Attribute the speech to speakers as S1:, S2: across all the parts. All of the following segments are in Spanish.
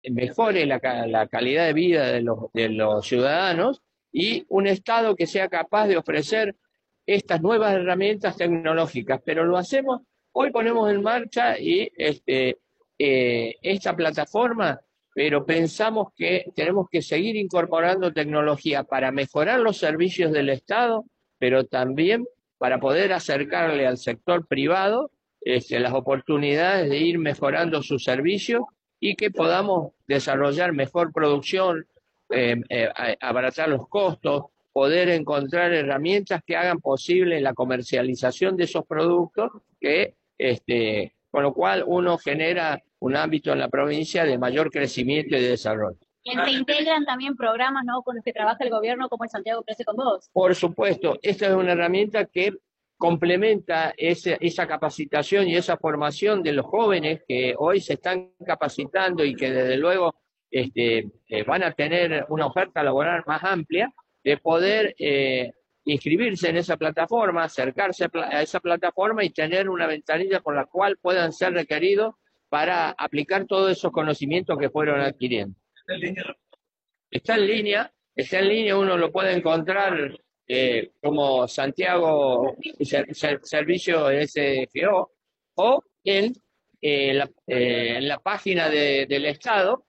S1: mejore la calidad de vida de los ciudadanos y un Estado que sea capaz de ofrecer estas nuevas herramientas tecnológicas. Pero lo hacemos, hoy ponemos en marcha esta plataforma, pero pensamos que tenemos que seguir incorporando tecnología para mejorar los servicios del Estado, pero también para poder acercarle al sector privado las oportunidades de ir mejorando sus servicios y que podamos desarrollar mejor producción, abaratar los costos, poder encontrar herramientas que hagan posible la comercialización de esos productos, con lo cual uno genera un ámbito en la provincia de mayor crecimiento y de desarrollo.
S2: ¿Se integran también programas, ¿no?, con los que trabaja el gobierno, como el Santiago Crece con Vos?
S1: Por supuesto, esta es una herramienta que complementa esa capacitación y esa formación de los jóvenes que hoy se están capacitando y que desde luego van a tener una oferta laboral más amplia, de poder inscribirse en esa plataforma, acercarse a esa plataforma y tener una ventanilla por la cual puedan ser requeridos para aplicar todos esos conocimientos que fueron adquiriendo. Está en línea, uno lo puede encontrar como Santiago Servicio SGO o en la página del Estado,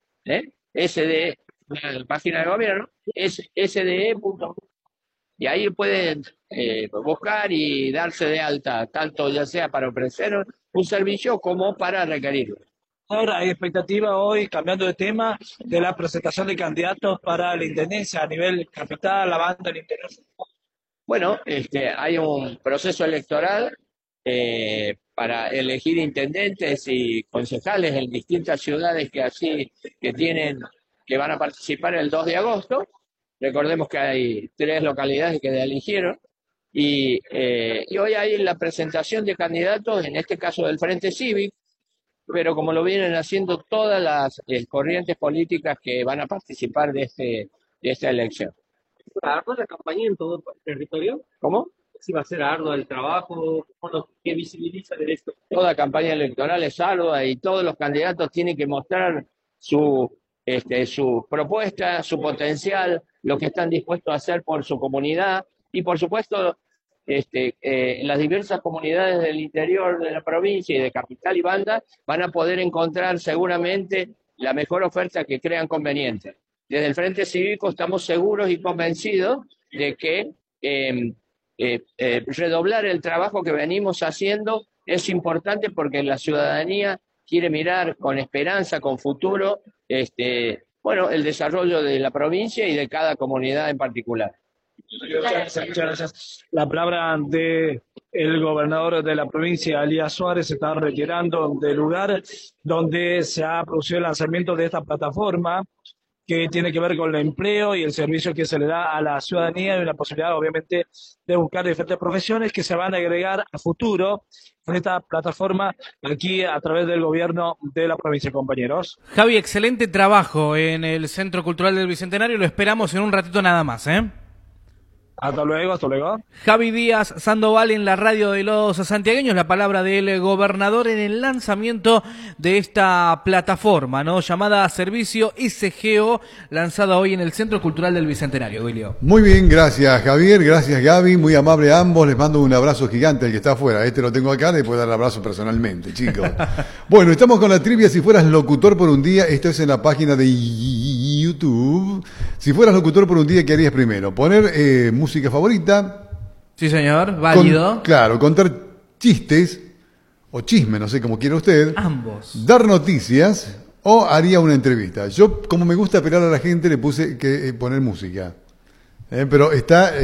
S1: la página de gobierno, es sde.gov. Y ahí pueden buscar y darse de alta, tanto ya sea para ofrecer un servicio como para requerirlo.
S3: Ahora hay expectativa hoy, cambiando de tema, de la presentación de candidatos para la intendencia a nivel capital, la banda, el interior.
S1: Bueno, hay un proceso electoral para elegir intendentes y concejales en distintas ciudades que van a participar el 2 de agosto. Recordemos que hay 3 localidades que ya eligieron y hoy hay la presentación de candidatos, en este caso del Frente Cívico, pero como lo vienen haciendo todas las corrientes políticas que van a participar de esta elección.
S4: ¿Ardua la campaña en todo el territorio?
S1: ¿Cómo?
S4: ¿Si va a ser ardua el trabajo? ¿Qué visibiliza de esto?
S1: Toda campaña electoral es ardua y todos los candidatos tienen que mostrar su propuesta, su potencial, lo que están dispuestos a hacer por su comunidad y, por supuesto, las diversas comunidades del interior de la provincia y de capital y banda van a poder encontrar seguramente la mejor oferta que crean conveniente. Desde el Frente Cívico estamos seguros y convencidos de que redoblar el trabajo que venimos haciendo es importante porque la ciudadanía quiere mirar con esperanza, con futuro, el desarrollo de la provincia y de cada comunidad en particular.
S3: Muchas gracias. La palabra de el gobernador de la provincia, Elías Suárez, se está retirando del lugar donde se ha producido el lanzamiento de esta plataforma que tiene que ver con el empleo y el servicio que se le da a la ciudadanía y la posibilidad, obviamente, de buscar diferentes profesiones que se van a agregar a futuro en esta plataforma aquí a través del gobierno de la provincia, compañeros.
S5: Javi, excelente trabajo en el Centro Cultural del Bicentenario. Lo esperamos en un ratito nada más, ¿eh?
S3: Hasta luego, hasta luego.
S5: Javi Díaz Sandoval en la radio de los santiagueños, la palabra del gobernador en el lanzamiento de esta plataforma, ¿no?, llamada Servicio SGO, lanzada hoy en el Centro Cultural del Bicentenario. Wilio.
S6: Muy bien, gracias Javier, gracias Gaby, muy amable a ambos, les mando un abrazo gigante al que está afuera, lo tengo acá, le puedo dar el abrazo personalmente, chicos. Bueno, estamos con la trivia, si fueras locutor por un día, esto es en la página de YouTube. Si fueras locutor por un día, ¿qué harías primero? Poner música favorita.
S5: Sí, señor, válido.
S6: Claro, contar chistes o chisme, no sé cómo quiera usted.
S5: Ambos.
S6: Dar noticias o haría una entrevista. Yo, como me gusta apelar a la gente, le puse que poner música. Pero está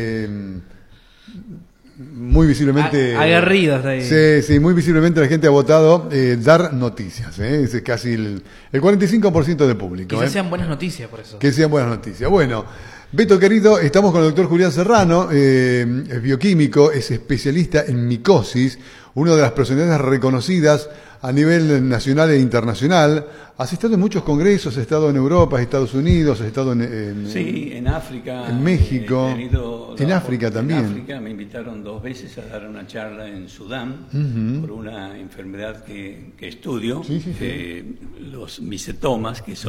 S6: muy visiblemente...
S5: aguerrido está ahí.
S6: Sí, muy visiblemente la gente ha votado dar noticias. Es casi el 45% del público.
S5: Que sean buenas noticias, por eso.
S6: Que sean buenas noticias. Bueno, Beto querido, estamos con el doctor Julián Serrano, es bioquímico, es especialista en micosis, una de las personalidades reconocidas a nivel nacional e internacional. Has estado en muchos congresos, has estado en Europa, Estados Unidos, has estado
S7: en África.
S6: En México. En África también.
S7: En África me invitaron 2 veces a dar una charla en Sudán por una enfermedad que estudio, los micetomas, que son